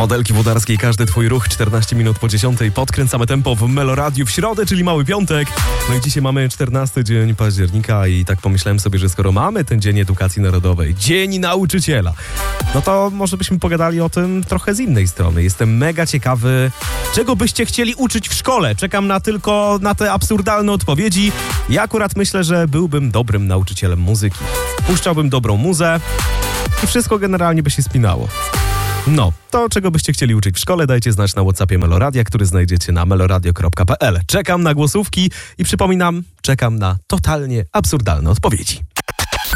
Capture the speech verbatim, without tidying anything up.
Modelki Włodarskiej, każdy twój ruch, czternaście minut po dziesiątej. Podkręcamy tempo w Meloradiu w środę, czyli mały piątek. No i dzisiaj mamy czternasty dzień października i tak pomyślałem sobie, że skoro mamy ten Dzień Edukacji Narodowej, Dzień Nauczyciela, no to może byśmy pogadali o tym trochę z innej strony. Jestem mega ciekawy, czego byście chcieli uczyć w szkole. Czekam na tylko na te absurdalne odpowiedzi. Ja akurat myślę, że byłbym dobrym nauczycielem muzyki. Puszczałbym dobrą muzę i wszystko generalnie by się spinało. No, to czego byście chcieli uczyć w szkole, dajcie znać na WhatsAppie Meloradia, który znajdziecie na meloradio kropka p l. Czekam na głosówki i przypominam, czekam na totalnie absurdalne odpowiedzi.